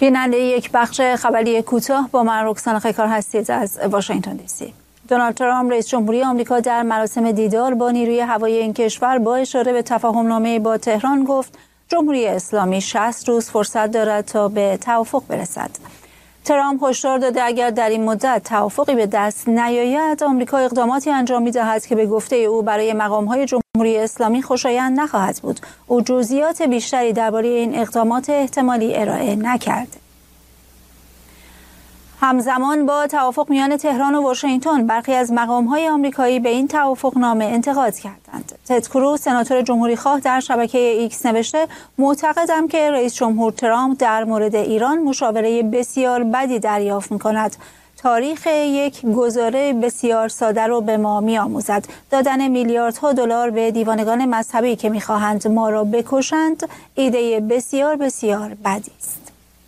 بیننده یک بخش خبری کوتاه با من رکسانا خیکار هستید از واشنگتن دی سی. دونالد ترامپ رئیس جمهوری آمریکا در مراسم دیدار با نیروی هوایی این کشور با اشاره به تفاهم‌نامه با تهران گفت جمهوری اسلامی 60 روز فرصت دارد تا به توافق برسد. ترامپ هشدار داده اگر در این مدت توافقی به دست نیاید آمریکا اقداماتی انجام می‌دهد که به گفته او برای مقام‌های جمهوری اسلامی خوشایند نخواهد بود. او جزئیات بیشتری درباره این اقدامات احتمالی ارائه نکرد. همزمان با توافق میان تهران و واشنگتن برخی از مقام‌های آمریکایی به این توافقنامه انتقاد کردند. تد کروز سناتور جمهوری‌خواه در شبکه ایکس نوشته معتقدم که رئیس جمهور ترامپ در مورد ایران مشاوره بسیار بدی دریافت می‌کند. تاریخ یک گزاره بسیار ساده رو به ما می‌آموزد. دادن میلیاردها دلار به دیوانگان مذهبی که می‌خواهند ما را بکشند ایده بسیار بسیار بدی است.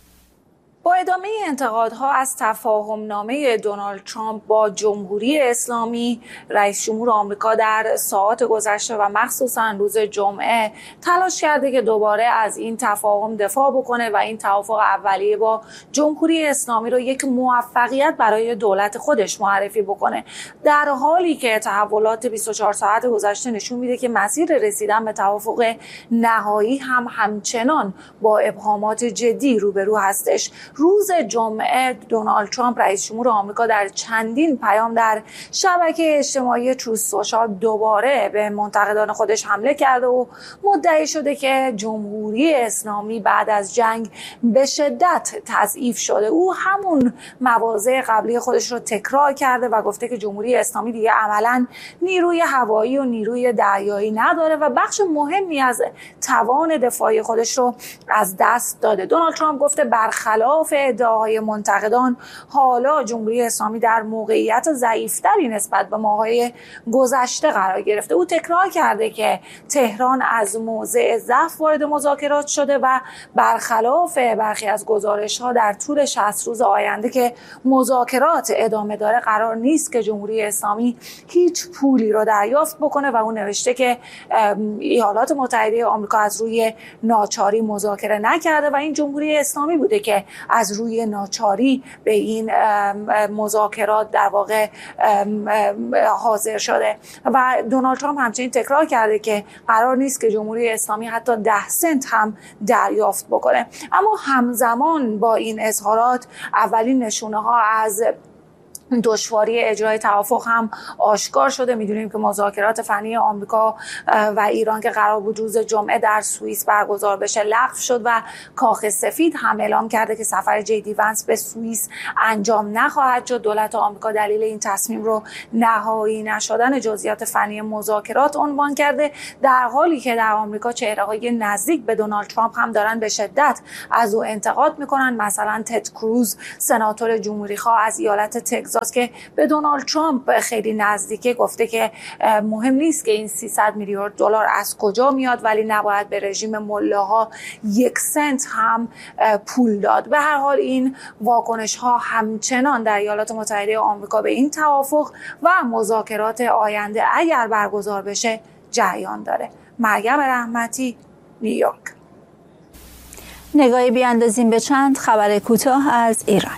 با ادامه انتقادها از تفاهم‌نامه دونالد ترامپ با جمهوری اسلامی، رئیس جمهور آمریکا در ساعات گذشته و مخصوصا روز جمعه تلاش کرده که دوباره از این تفاهم دفاع بکنه و این توافق اولیه با جمهوری اسلامی رو یک موفقیت برای دولت خودش معرفی بکنه، در حالی که تحولات 24 ساعت گذشته نشون میده که مسیر رسیدن به توافق نهایی هم همچنان با ابهامات جدی روبرو هستش. روز جمعه دونالد ترامپ رئیس جمهور آمریکا در چندین پیام در شبکه اجتماعی تروث سوشال دوباره به منتقدان خودش حمله کرده و مدعی شده که جمهوری اسلامی بعد از جنگ به شدت تضعیف شده. او همون مواضع قبلی خودش رو تکرار کرده و گفته که جمهوری اسلامی دیگه عملاً نیروی هوایی و نیروی دریایی نداره و بخش مهمی از توان دفاعی خودش رو از دست داده. دونالد ترامپ گفته برخلاف ادعاهای منتقدان حالا جمهوری اسلامی در موقعیت ضعیف‌تری نسبت به ماه‌های گذشته قرار گرفته. او تکرار کرده که تهران از موضع ضعف وارد مذاکرات شده و برخلاف برخی از گزارش‌ها در طول 60 روز آینده که مذاکرات ادامه داره قرار نیست که جمهوری اسلامی هیچ پولی رو دریافت بکنه و او نوشته که ایالات متحده آمریکا از روی ناچاری مذاکره نکرده و این جمهوری اسلامی بوده که از روی ناچاری به این مذاکرات در واقع حاضر شده. و دونالد ترامپ همچنین تکرار کرده که قرار نیست که جمهوری اسلامی حتی 10 سنت هم دریافت بکنه. اما همزمان با این اظهارات اولین نشونه ها از دشواری اجرای توافق هم آشکار شده. میدونیم که مذاکرات فنی آمریکا و ایران که قرار بود روز جمعه در سوئیس برگزار بشه لغو شد و کاخ سفید هم اعلام کرده که سفر جی ونس به سوئیس انجام نخواهد شد. دولت آمریکا دلیل این تصمیم رو نهایی نشدن جزئیات فنی مذاکرات عنوان کرده، در حالی که در آمریکا چهره‌های نزدیک به دونالد ترامپ هم دارن به شدت از او انتقاد میکنن. مثلا تد کروز سناتور جمهوری‌خواه از ایالت تگزاس که به دونالد ترامپ خیلی نزدیکه گفته که مهم نیست که این 300 میلیارد دلار از کجا میاد ولی نباید به رژیم ملاها 1 سنت هم پول داد. به هر حال این واکنش ها همچنان در ایالات متحده آمریکا به این توافق و مذاکرات آینده اگر برگزار بشه جریان داره. مریم رحمتی، نیویورک. نگاهی بیاندازیم به چند خبر کوتاه از ایران.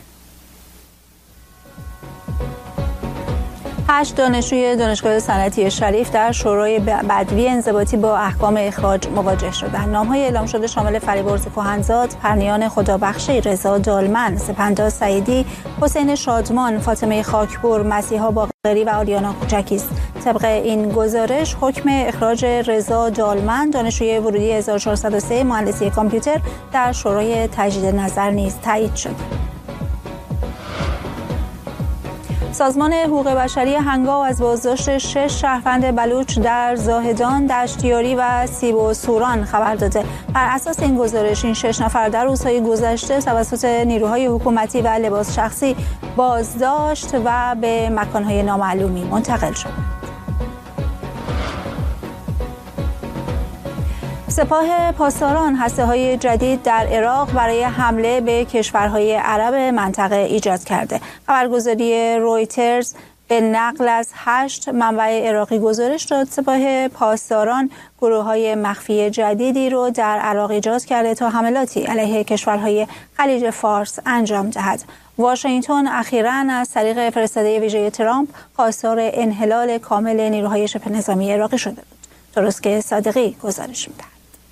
8 دانشجوی دانشگاه صنعتی شریف در شورای بدوی انضباطی با احکام اخراج مواجه شدند. نام‌های اعلام شده شامل فریبرز کهنزاد، پرنیان خدابخشی، رضا دالمن، سپندار سعیدی، حسین شادمان، فاطمه خاکپور، مسیحا باقری و آریانا کوچکی است. طبق این گزارش حکم اخراج رضا دالمن دانشجوی ورودی 1403 مهندسی کامپیوتر در شورای تجدید نظر نیز تایید شد. سازمان حقوق بشری هنگام از بازداشت 6 شهروند بلوچ در زاهدان، دشتیاری و سیب و سوران خبر داده. بر اساس این گزارش این 6 نفر در روزهای گذشته توسط نیروهای حکومتی و لباس شخصی بازداشت و به مکانهای نامعلومی منتقل شد. سپاه پاسداران هسته‌های جدید در عراق برای حمله به کشورهای عرب منطقه ایجاد کرده. خبرگزاری رویترز به نقل از 8 منبع عراقی گزارش داد سپاه پاسداران گروه‌های مخفی جدیدی رو در عراق ایجاد کرده تا حملاتی علیه کشورهای خلیج فارس انجام دهد. واشنگتن اخیراً از طریق فرستاده ویژه ترامپ خواستار انحلال کامل نیروهای شبه نظامی عراقی شده بود. درست که صادقی گزارش می‌دهد.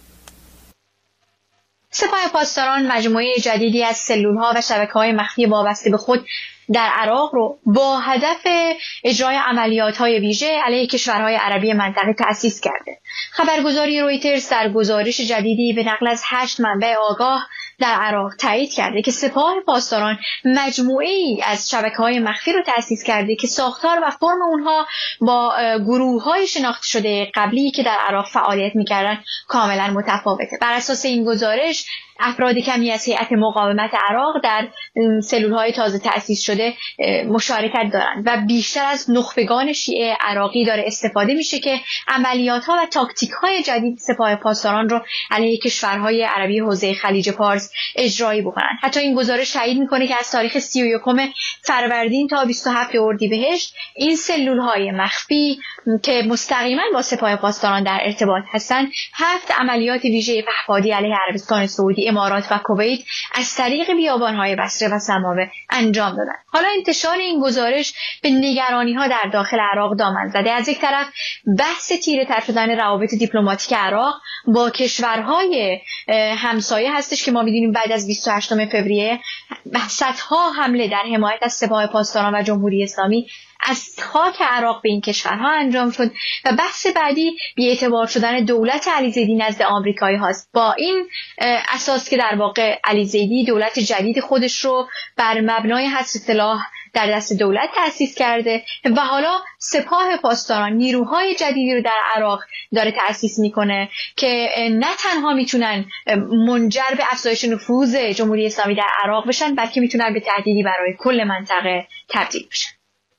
سپاه پاسداران مجموعه جدیدی از سلول‌ها و شبکه‌های مخفی وابسته به خود در عراق رو با هدف اجرای عملیات‌های ویژه علیه کشورهای عربی منطقه تأسیس کرده. خبرگزاری رویترز در گزارش جدیدی به نقل از 8 منبع آگاه در عراق تایید کرده که سپاه پاسداران مجموعه‌ای از شبکه‌های مخفی رو تأسیس کرده که ساختار و فرم اونها با گروه‌های شناخته شده قبلی که در عراق فعالیت می‌کردن کاملا متفاوته. بر اساس این گزارش افراد کمی از هیئت مقاومت عراق در سلول‌های تازه تأسیس شده مشارکت دارند و بیشتر از نخبگان شیعه عراقی داره استفاده میشه که عملیات‌ها و تاکتیک‌های جدید سپاه پاسداران رو علیه کشورهای عربی حوزه خلیج فارس اجرایی بکنن. حتی این گزارش تایید میکنه که از تاریخ 31 فروردین تا 27 اردیبهشت این سلول‌های مخفی که مستقیما با سپاه پاسداران در ارتباط هستند 7 عملیات ویژه پهپادی علیه عربستان سعودی، امارات و کویت از طریق بیابان‌های بصره و سماوه انجام دادند. حالا انتشار این گزارش به نگرانی‌ها در داخل عراق دامن زده. از یک طرف بحث تیره‌تر شدن روابط دیپلماتیک عراق با کشورهای همسایه هستش که ما می‌دونیم بعد از 28 فوریه صدها حمله در حمایت از سپاه پاسداران و جمهوری اسلامی از خاک عراق به این کشورها انجام شد و بحث بعدی بی‌اعتبار شدن دولت علیزیدی نزد آمریکایی هاست. با این اساس که در واقع علیزیدی دولت جدید خودش رو بر مبنای حصر سلاح در دست دولت تأسیس کرده و حالا سپاه پاسداران نیروهای جدیدی رو در عراق داره تأسیس میکنه که نه تنها میتونن منجر به افزایش نفوذ جمهوری اسلامی در عراق بشن بلکه میتونن به تهدیدی برای کل منطقه تبدیل بشن.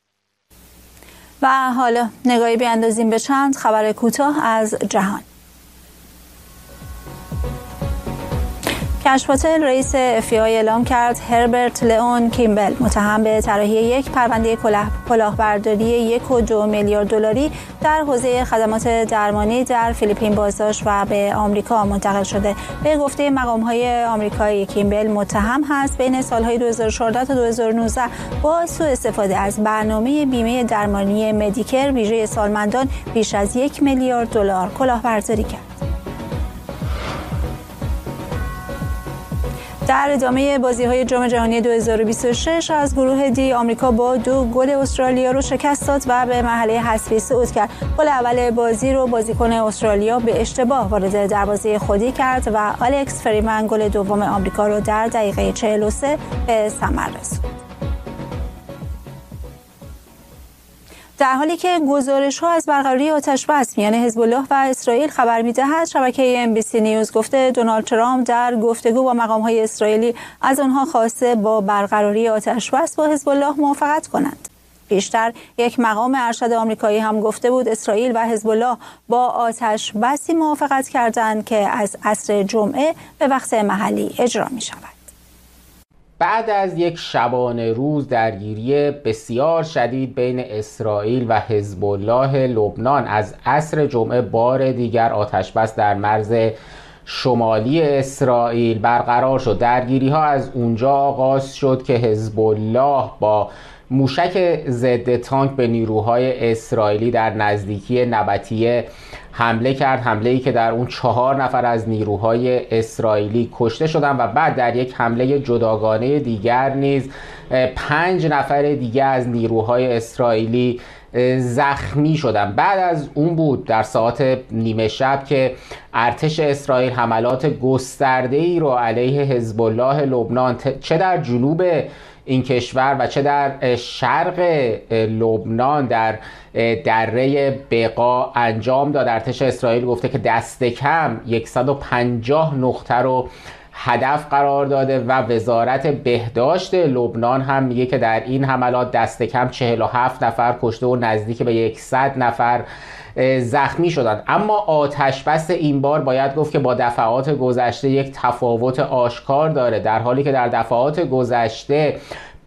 و حالا نگاهی بیاندازیم به چند خبر کوتاه از جهان. کشف‌هتل رئیس FBI اعلام کرد هربرت لئون کیمبل متهم به طراحی یک پرونده کلاهبرداری 1.2 میلیارد دلاری در حوزه خدمات درمانی در فیلیپین بازداشت و به آمریکا منتقل شده. به گفته مقام‌های آمریکایی کیمبل متهم هست بین سال‌های 2014 تا 2019 با سوء استفاده از برنامه بیمه درمانی مدیکر ویژه سالمندان بیش از 1 میلیارد دلار کلاهبرداری کرد. در ادامه بازی‌های جام جهانی 2026 از گروه دی آمریکا با 2 گل استرالیا رو شکست داد و به مرحله حذفی صعود کرد. گل اول بازی رو بازیکن استرالیا به اشتباه وارد دروازه خودی کرد و الکس فریمن گل دوم آمریکا رو در دقیقه 43 به ثمر رسوند. در حالی که گزارش‌ها از برقراری آتش‌بس میان حزب الله و اسرائیل خبر می‌دهد، شبکه NBC نیوز گفته دونالد ترامپ در گفتگو با مقام‌های اسرائیلی از آنها خواسته با برقراری آتش‌بس با حزب الله موافقت کنند. پیشتر یک مقام ارشد آمریکایی هم گفته بود اسرائیل و حزب الله با آتش‌بسی موافقت کردند که از عصر جمعه به وقت محلی اجرا می‌شود. بعد از یک شبانه روز درگیری بسیار شدید بین اسرائیل و حزب الله لبنان از عصر جمعه بار دیگر آتش‌بس در مرز شمالی اسرائیل برقرار شد. درگیری ها از اونجا آغاز شد که حزب الله با موشک ضد تانک به نیروهای اسرائیلی در نزدیکی نبطیه حمله کرد، حمله‌ای که در اون 4 نفر از نیروهای اسرائیلی کشته شدند و بعد در یک حمله جداگانه دیگر نیز 5 نفر دیگه از نیروهای اسرائیلی زخمی شدند. بعد از اون بود در ساعات نیمه شب که ارتش اسرائیل حملات گسترده‌ای رو علیه حزب الله لبنان چه در جنوب این کشور و چه در شرق لبنان در دره بقا انجام داد. ارتش اسرائیل گفته که دست کم 150 نقطه رو هدف قرار داده و وزارت بهداشت لبنان هم میگه که در این حملات دست کم 47 نفر کشته و نزدیک به 100 نفر زخمی شدند. اما آتش‌بس این بار باید گفت که با دفعات گذشته یک تفاوت آشکار داره. در حالی که در دفعات گذشته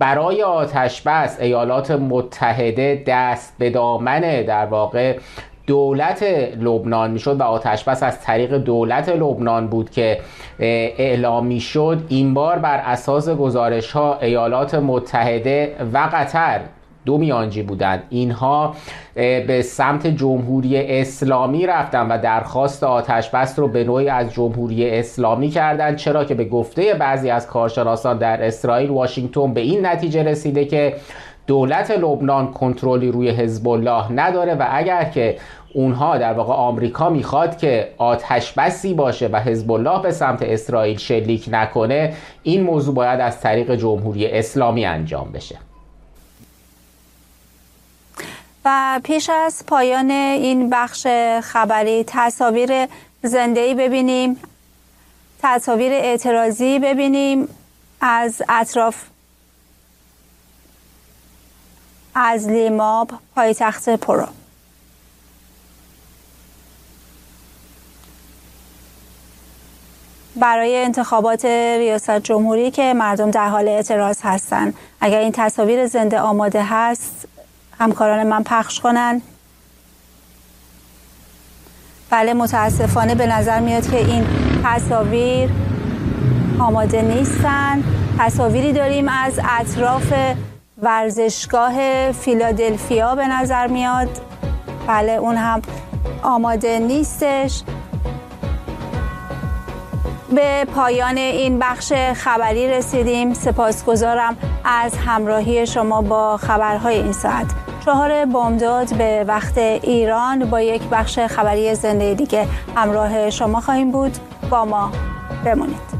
برای آتش‌بس ایالات متحده دست به دامن در واقع دولت لبنان میشد و آتش‌بس از طریق دولت لبنان بود که اعلام میشد، این بار بر اساس گزارش‌ها ایالات متحده و قطر دو میانجی بودند. اینها به سمت جمهوری اسلامی رفتن و درخواست آتش‌بس رو به نوعی از جمهوری اسلامی کردند، چرا که به گفته بعضی از کارشناسان در اسرائیل واشنگتن به این نتیجه رسیده که دولت لبنان کنترلی روی حزب الله نداره و اگر که اونها در واقع آمریکا میخواد که آتش بسی باشه و حزب الله به سمت اسرائیل شلیک نکنه، این موضوع باید از طریق جمهوری اسلامی انجام بشه. و پیش از پایان این بخش خبری تصاویر زنده‌ای ببینیم، تصاویر اعتراضی ببینیم از اطراف از لیماب پایتخت پرو. برای انتخابات ریاست جمهوری که مردم در حال اعتراض هستند. اگر این تصاویر زنده آماده هست همکاران من پخش کنن. بله، متاسفانه به نظر میاد که این تصاویر آماده نیستن. تصاویری داریم از اطراف ورزشگاه فیلادلفیا به نظر میاد. بله، اون هم آماده نیستش. به پایان این بخش خبری رسیدیم. سپاسگزارم از همراهی شما با خبرهای این ساعت. 4 بامداد به وقت ایران با یک بخش خبری زنده دیگه همراه شما خواهیم بود. با ما بمونید.